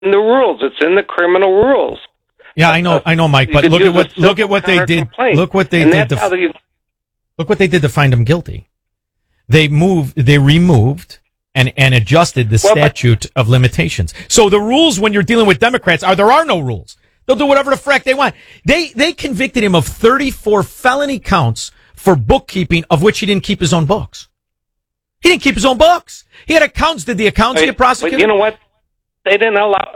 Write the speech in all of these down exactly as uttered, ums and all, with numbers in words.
the rules. It's in the criminal rules. Yeah, I know, I know, Mike. But look at what look at what they did. Look what they did. To, look what they did to find him guilty. They moved. They removed and and adjusted the well, statute but, of limitations. So the rules when you're dealing with Democrats are there are no rules. They'll do whatever the frack they want. They they convicted him of thirty-four felony counts for bookkeeping, of which he didn't keep his own books. He didn't keep his own books. He had accounts. Did the accounts wait, get prosecuted? You know what? They didn't allow.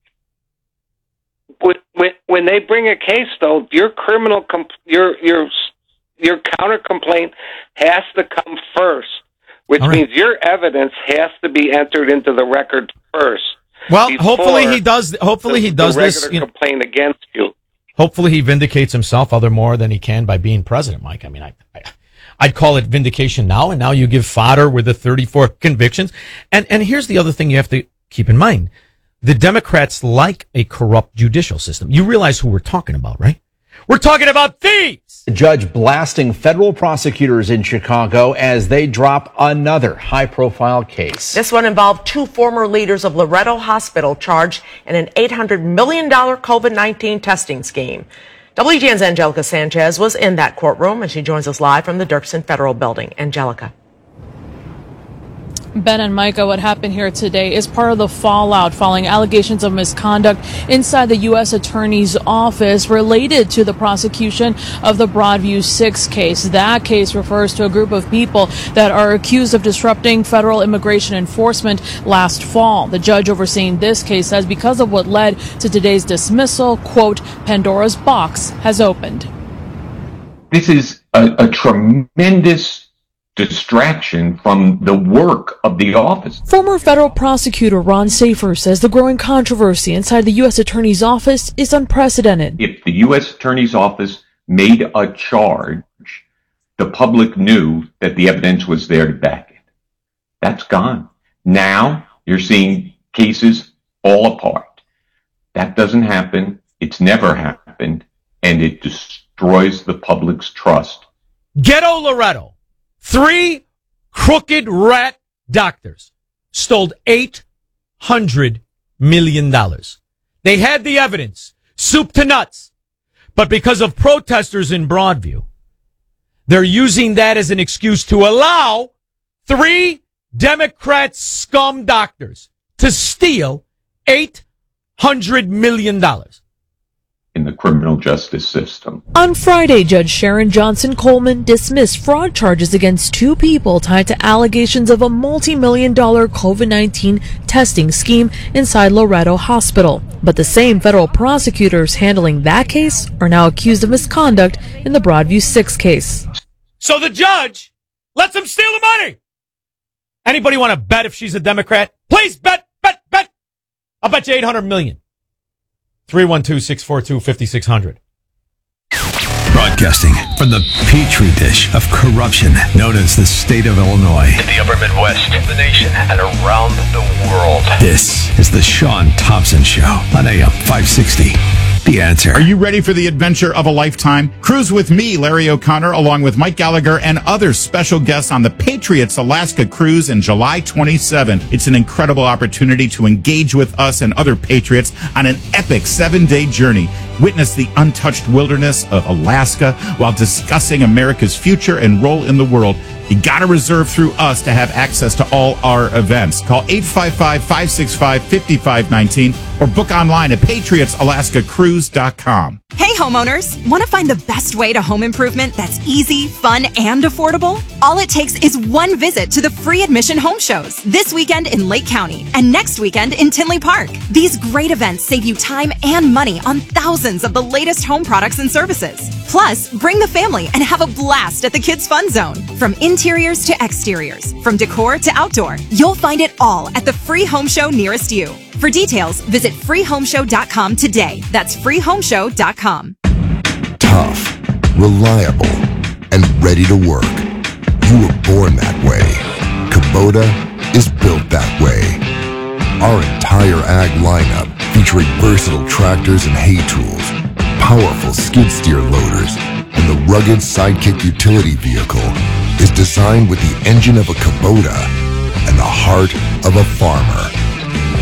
When, when they bring a case, though, your criminal, comp- your your your counter complaint has to come first, which right. means your evidence has to be entered into the record first. Well, hopefully he does. Hopefully the, he does the this. Regular you know, complaint against you. Hopefully he vindicates himself other more than he can by being president, Mike. I mean, I, I I'd call it vindication now, and now you give fodder with the thirty-four convictions. And and here's the other thing you have to keep in mind. The Democrats like a corrupt judicial system. You realize who we're talking about, right? We're talking about thieves! The judge blasting federal prosecutors in Chicago as they drop another high-profile case. This one involved two former leaders of Loretto Hospital charged in an eight hundred million dollars COVID nineteen testing scheme. W G N's Angelica Sanchez was in that courtroom, and she joins us live from the Dirksen Federal Building. Angelica. Ben and Micah, what happened here today is part of the fallout following allegations of misconduct inside the U S Attorney's Office related to the prosecution of the Broadview six case. That case refers to a group of people that are accused of disrupting federal immigration enforcement last fall. The judge overseeing this case says because of what led to today's dismissal, quote, Pandora's box has opened. This is a, a tremendous distraction from the work of the office. Former federal prosecutor Ron Safer says the growing controversy inside the U S Attorney's Office is unprecedented. If the U S Attorney's Office made a charge, the public knew that the evidence was there to back it. That's gone. Now you're seeing cases fall apart. That doesn't happen. It's never happened, and it destroys the public's trust. Ghetto Loretto. Three crooked rat doctors stole eight hundred million dollars. They had the evidence, soup to nuts. But because of protesters in Broadview, they're using that as an excuse to allow three Democrat scum doctors to steal eight hundred million dollars. In the criminal justice system. On Friday, Judge Sharon Johnson Coleman dismissed fraud charges against two people tied to allegations of a multi-million dollar COVID nineteen testing scheme inside Loretto Hospital. But the same federal prosecutors handling that case are now accused of misconduct in the Broadview six case. So the judge lets them steal the money. Anybody want to bet if she's a Democrat? Please bet, bet, bet. I'll bet you eight hundred million dollars. three one two, six four two, five six zero zero. Broadcasting from the petri dish of corruption known as the state of Illinois. In the upper Midwest, the nation, and around the world. This is the Sean Thompson Show on A M five sixty. The Answer. Are you ready for the adventure of a lifetime? Cruise with me, Larry O'Connor, along with Mike Gallagher and other special guests on the Patriots Alaska Cruise in July twenty-seventh. It's an incredible opportunity to engage with us and other Patriots on an epic seven-day journey. Witness the untouched wilderness of Alaska while discussing America's future and role in the world. You got to reserve through us to have access to all our events. Call eight five five, five six five, five five one nine or book online at patriots alaska cruise dot com. Hey homeowners, want to find the best way to home improvement that's easy, fun, and affordable? All it takes is one visit to the free admission home shows this weekend in Lake County and next weekend in Tinley Park. These great events save you time and money on thousands of the latest home products and services. Plus, bring the family and have a blast at the Kids Fun Zone. From interiors to exteriors, from decor to outdoor, you'll find it all at the free home show nearest you. For details, visit free home show dot com today. That's free home show dot com. Tough, reliable, and ready to work. You were born that way. Kubota is built that way. Our entire ag lineup, featuring versatile tractors and hay tools, powerful skid steer loaders, and the rugged Sidekick utility vehicle, is designed with the engine of a Kubota and the heart of a farmer.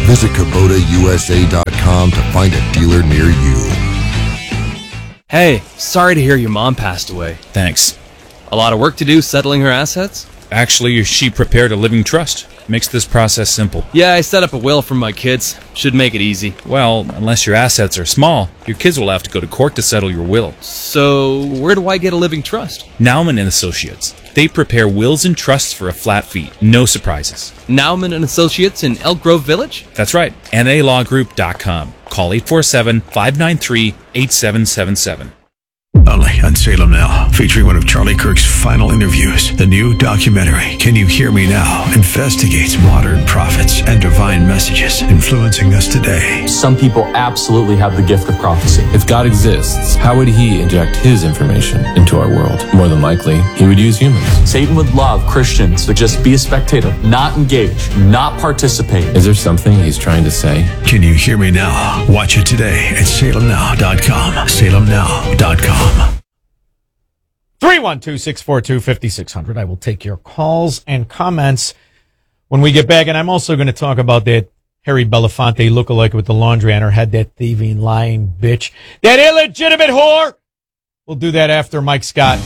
Visit Kubota U S A dot com to find a dealer near you. Hey, sorry to hear your mom passed away. Thanks. A lot of work to do settling her assets? Actually, she prepared a living trust. Makes this process simple. Yeah, I set up a will for my kids. Should make it easy. Well, unless your assets are small, your kids will have to go to court to settle your will. So, where do I get a living trust? Nauman and Associates. They prepare wills and trusts for a flat fee. No surprises. Nauman and Associates in Elk Grove Village? That's right. N A law group dot com. Call eight four seven, five nine three, eight seven seven seven. Only on Salem Now, featuring one of Charlie Kirk's final interviews. The new documentary, Can You Hear Me Now?, investigates modern prophets and divine messages influencing us today. Some people absolutely have the gift of prophecy. If God exists, how would he inject his information into our world? More than likely, he would use humans. Satan would love Christians to just be a spectator, not engage, not participate. Is there something he's trying to say? Can You Hear Me Now? Watch it today at salem now dot com. salem now dot com. three one two, six four two, five six zero zero. I will take your calls and comments when we get back. And I'm also going to talk about that Harry Belafonte lookalike with the laundry on her head, that thieving, lying bitch, that illegitimate whore. We'll do that after Mike Scott.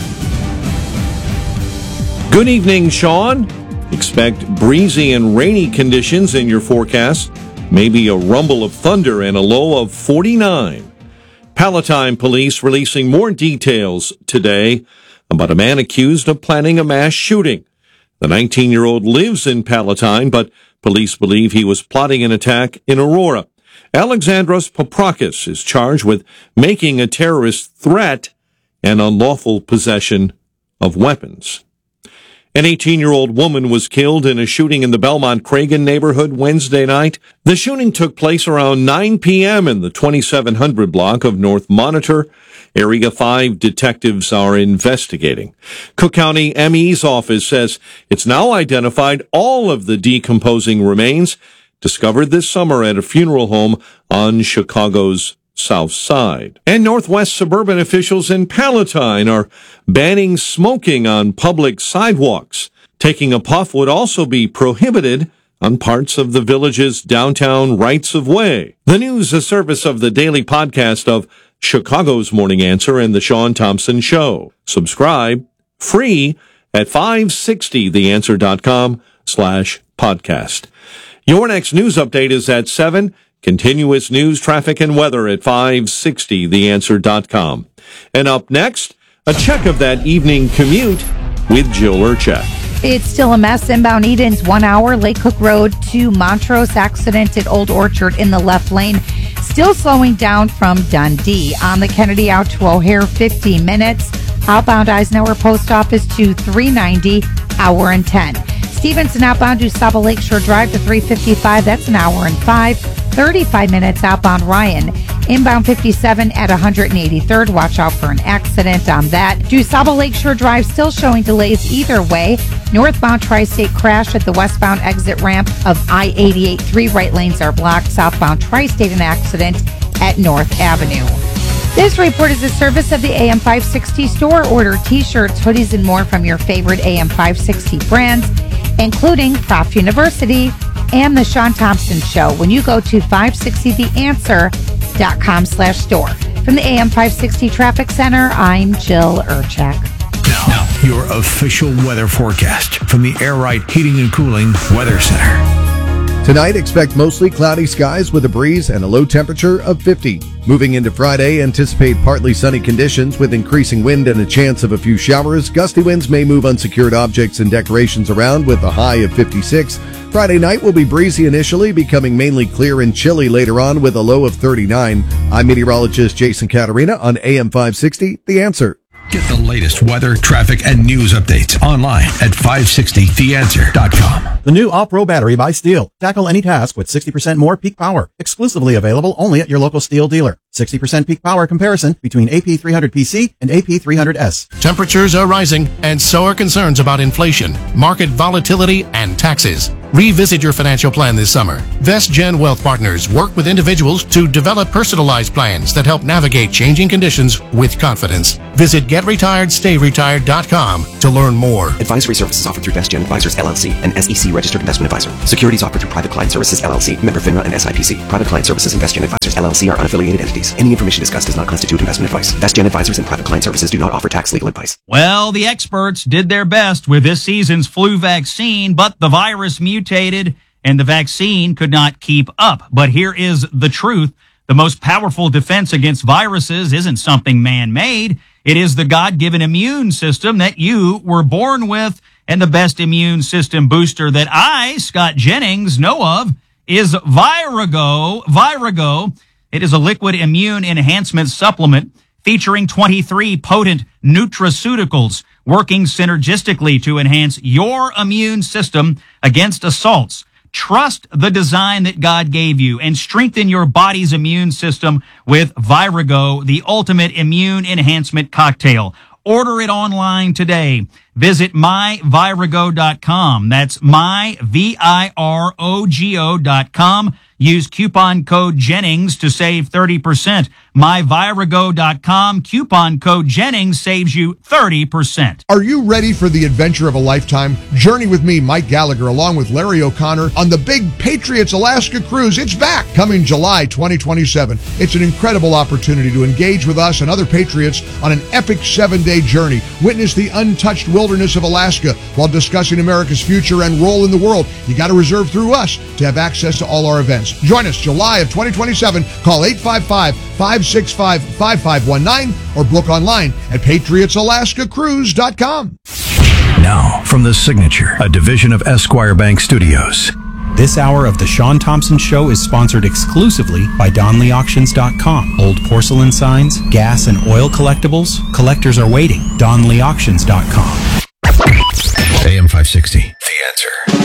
Good evening, Sean. Expect breezy and rainy conditions in your forecast. Maybe a rumble of thunder and a low of forty-nine. Palatine police releasing more details today about a man accused of planning a mass shooting. The nineteen-year-old lives in Palatine, but police believe he was plotting an attack in Aurora. Alexandros Paprakis is charged with making a terrorist threat and unlawful possession of weapons. An eighteen-year-old woman was killed in a shooting in the Belmont-Cragen neighborhood Wednesday night. The shooting took place around nine p.m. in the twenty-seven hundred block of North Monitor. Area five detectives are investigating. Cook County M E's office says it's now identified all of the decomposing remains discovered this summer at a funeral home on Chicago's South Side. And Northwest suburban officials in Palatine are banning smoking on public sidewalks. Taking a puff would also be prohibited on parts of the village's downtown rights-of-way. The news, a service of the daily podcast of Chicago's Morning Answer and the Sean Thompson Show. Subscribe free at five sixty the answer dot com slash podcast. Your next news update is at seven. Continuous news, traffic, and weather at five sixty the answer dot com. And up next, a check of that evening commute with Jill Urchak. It's still a mess. Inbound Edens, one hour. Lake Cook Road to Montrose. Accident at Old Orchard in the left lane. Still slowing down from Dundee. On the Kennedy out to O'Hare, fifteen minutes. Outbound Eisenhower Post Office to three ninety, hour and ten. Stevenson outbound to Saba Lakeshore Drive to three fifty-five. That's an hour and five. thirty-five minutes outbound Ryan. Inbound fifty-seven at one eighty-third. Watch out for an accident on that. DuSable Lakeshore Drive still showing delays either way. Northbound Tri-State crash at the westbound exit ramp of I eighty-eight. Three right lanes are blocked. Southbound Tri-State an accident at North Avenue. This report is a service of the A M five sixty store. Order t-shirts, hoodies, and more from your favorite A M five sixty brands, including Craft University and the Sean Thompson Show when you go to five sixty the answer dot com slash store. From the A M five sixty Traffic Center, I'm Jill Urchak. Now, your official weather forecast from the Air Right Heating and Cooling Weather Center. Tonight, expect mostly cloudy skies with a breeze and a low temperature of fifty. Moving into Friday, anticipate partly sunny conditions with increasing wind and a chance of a few showers. Gusty winds may move unsecured objects and decorations around with a high of fifty-six. Friday night will be breezy initially, becoming mainly clear and chilly later on with a low of thirty-nine. I'm meteorologist Jason Caterina on A M five sixty, The Answer. Get the latest weather, traffic, and news updates online at five sixty the answer dot com. The new All-Pro battery by Steel. Tackle any task with sixty percent more peak power. Exclusively available only at your local Steel dealer. sixty percent peak power comparison between A P three hundred P C and A P three hundred S. Temperatures are rising, and so are concerns about inflation, market volatility, and taxes. Revisit your financial plan this summer. VestGen Wealth Partners work with individuals to develop personalized plans that help navigate changing conditions with confidence. Visit get retired stay retired dot com to learn more. Advisory services offered through VestGen Advisors, L L C, an S E C registered investment advisor. Securities offered through Private Client Services, L L C, member FINRA and S I P C. Private Client Services and VestGen Advisors, L L C are unaffiliated entities. Any information discussed does not constitute investment advice. VestGen Advisors and Private Client Services do not offer tax legal advice. Well, the experts did their best with this season's flu vaccine, but the virus mutated and the vaccine could not keep up. But here is the truth. The most powerful defense against viruses isn't something man-made. It is the God-given immune system that you were born with. And the best immune system booster that I, Scott Jennings, know of is Virago. Virago. It is a liquid immune enhancement supplement featuring twenty-three potent nutraceuticals working synergistically to enhance your immune system against assaults. Trust the design that God gave you and strengthen your body's immune system with Virago, the ultimate immune enhancement cocktail. Order it online today. Visit my virago dot com. That's my, V I R O G O dot com. Use coupon code Jennings to save thirty percent. my virago dot com. Coupon code Jennings saves you thirty percent. Are you ready for the adventure of a lifetime? Journey with me, Mike Gallagher, along with Larry O'Connor on the big Patriots Alaska Cruise. It's back, coming July twenty twenty-seven. It's an incredible opportunity to engage with us and other Patriots on an epic seven-day journey. Witness the untouched wilderness of Alaska while discussing America's future and role in the world. You got to reserve through us to have access to all our events. Join us July of twenty twenty-seven. Call eight five five, five six five, five five one nine or book online at patriots alaska cruise dot com. Now, from The Signature, a division of Esquire Bank Studios. This hour of The Sean Thompson Show is sponsored exclusively by Donley Auctions dot com. Old porcelain signs, gas and oil collectibles, collectors are waiting. Donley Auctions dot com. A M five sixty, The Answer.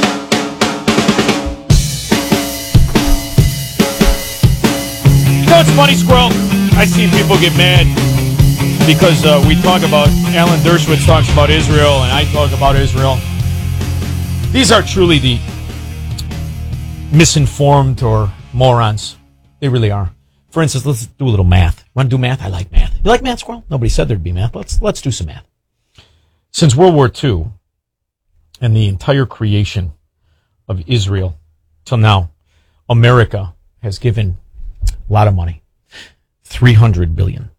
You know, it's funny, Squirrel. I see people get mad because uh, we talk about, Alan Dershowitz talks about Israel, and I talk about Israel. These are truly the misinformed or morons. They really are. For instance, let's do a little math. Want to do math? I like math. You like math, Squirrel? Nobody said there'd be math. Let's let's do some math. Since World War Two and the entire creation of Israel till now, America has given a lot of money. three hundred billion dollars.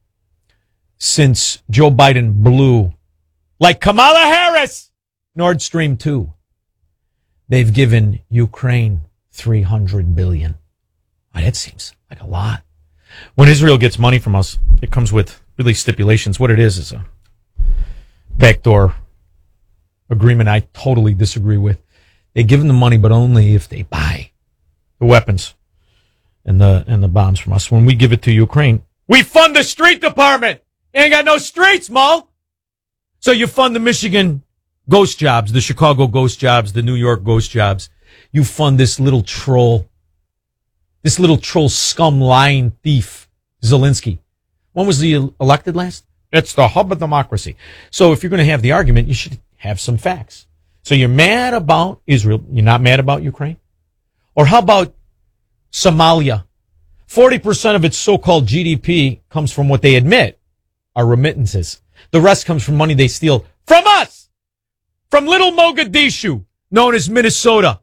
Since Joe Biden blew, like Kamala Harris, Nord Stream two, they've given Ukraine three hundred billion dollars. Wow, that seems like a lot. When Israel gets money from us, it comes with really stipulations. What it is is a backdoor agreement I totally disagree with. They give them the money, but only if they buy the weapons and the and the bombs from us. When we give it to Ukraine, we fund the street department. They ain't got no streets, Mo. So you fund the Michigan ghost jobs, the Chicago ghost jobs, the New York ghost jobs. You fund this little troll, this little troll scum lying thief, Zelensky. When was he elected last? It's the hub of democracy. So if you're going to have the argument, you should have some facts. So you're mad about Israel. You're not mad about Ukraine? Or how about Somalia? forty percent of its so-called G D P comes from what they admit are remittances. The rest comes from money they steal from us, from little Mogadishu, known as Minnesota.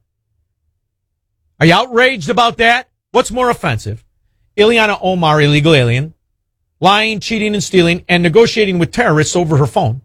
Are you outraged about that? What's more offensive? Ileana Omar, illegal alien, lying, cheating, and stealing, and negotiating with terrorists over her phone.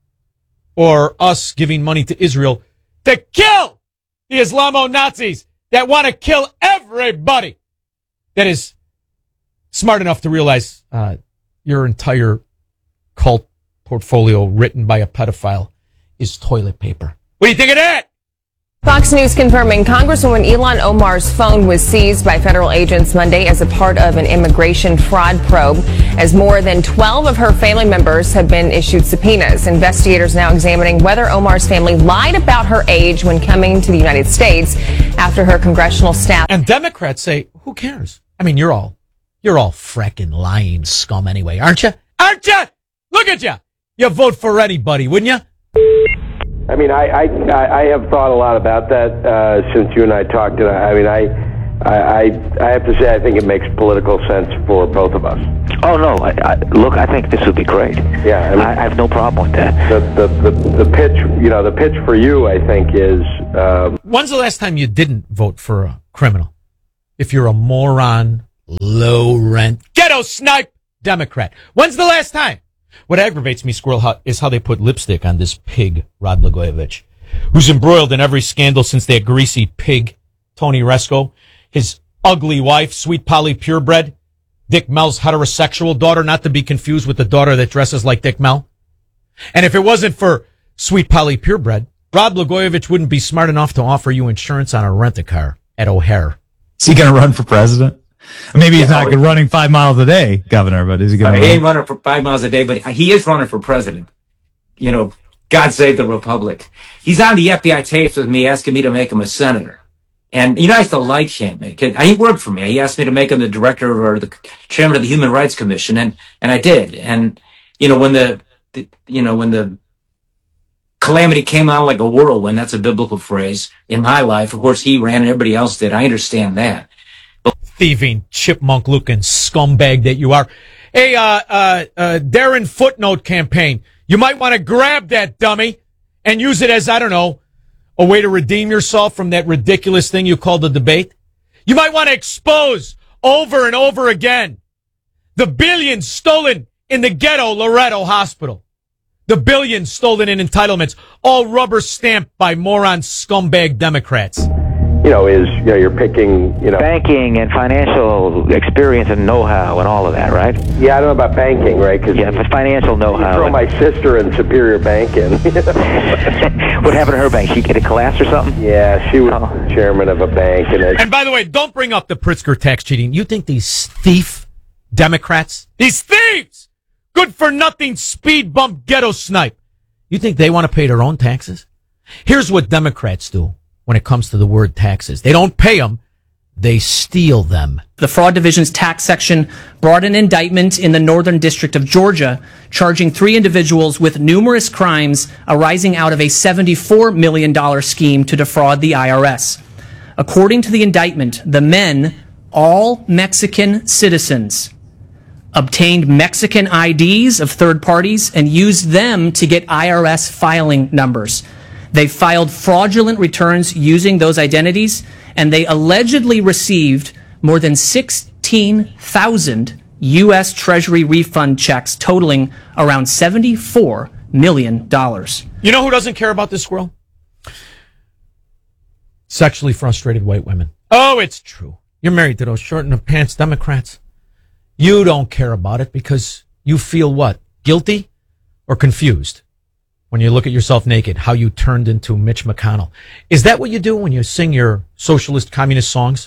Or us giving money to Israel to kill the Islamo-Nazis that want to kill everybody that is smart enough to realize uh, your entire cult portfolio written by a pedophile is toilet paper. What do you think of that? Fox News confirming Congresswoman Ilhan Omar's phone was seized by federal agents Monday as a part of an immigration fraud probe, as more than twelve of her family members have been issued subpoenas. Investigators now examining whether Omar's family lied about her age when coming to the United States after her congressional staff. And Democrats say, who cares? I mean, you're all, you're all frickin' lying scum anyway, aren't you? Aren't you? Look at you. You vote for anybody, wouldn't you? I mean, I, I, I have thought a lot about that uh, since you and I talked. And I, I mean, I, I, I have to say, I think it makes political sense for both of us. Oh no! I, I, look, I think this would be great. Yeah, I, mean, I, I have no problem with that. The, the the the pitch, you know, the pitch for you, I think, is. Um, When's the last time you didn't vote for a criminal? If you're a moron, low rent, ghetto snipe Democrat. When's the last time? What aggravates me, Squirrel, is how they put lipstick on this pig, Rod Blagojevich, who's embroiled in every scandal since that greasy pig, Tony Resco, his ugly wife, Sweet Polly Purebred, Dick Mel's heterosexual daughter, not to be confused with the daughter that dresses like Dick Mel. And if it wasn't for Sweet Polly Purebred, Rod Blagojevich wouldn't be smart enough to offer you insurance on a rent-a-car at O'Hare. Is he going to run for president? Maybe he's yeah, not running five miles a day, Governor, but is he going to? He ain't running for five miles a day, but he is running for president. You know, God save the Republic. He's on the F B I tapes with me asking me to make him a senator. And, you know, I used to like him. He worked for me. He asked me to make him the director or the chairman of the Human Rights Commission, and, and I did. And, you know, when the, the, you know, when the calamity came on like a whirlwind, that's a biblical phrase, in my life, of course, he ran and everybody else did. I understand that. But thieving, chipmunk-looking scumbag that you are. Hey, uh, uh, uh, Darren Footnote campaign, you might want to grab that dummy and use it as, I don't know, a way to redeem yourself from that ridiculous thing you called the debate. You might want to expose over and over again the billions stolen in the ghetto Loretto Hospital. The billions stolen in entitlements, all rubber stamped by moron scumbag Democrats. You know, is, you know, you're picking, you know. Banking and financial experience and know-how and all of that, right? Yeah, I don't know about banking, right? Cause yeah, but financial know-how. You throw my sister in Superior Bank in. What happened to her bank? She get a class or something? Yeah, she was oh. chairman of a bank. And, it, and by the way, don't bring up the Pritzker tax cheating. You think these thief Democrats, these thieves, good-for-nothing speed bump ghetto snipe, you think they want to pay their own taxes? Here's what Democrats do when it comes to the word taxes. They don't pay them, they steal them. The Fraud Division's tax section brought an indictment in the Northern District of Georgia, charging three individuals with numerous crimes arising out of a seventy-four million dollars scheme to defraud the I R S. According to the indictment, the men, all Mexican citizens, obtained Mexican I Ds of third parties and used them to get I R S filing numbers. They filed fraudulent returns using those identities, and they allegedly received more than sixteen thousand U S Treasury refund checks totaling around seventy-four million dollars. You know who doesn't care about this, Squirrel? Sexually frustrated white women. Oh, it's true. You're married to those short-in-the-pants Democrats. You don't care about it because you feel what? Guilty or confused? When you look at yourself naked, how you turned into Mitch McConnell. Is that what you do when you sing your socialist communist songs?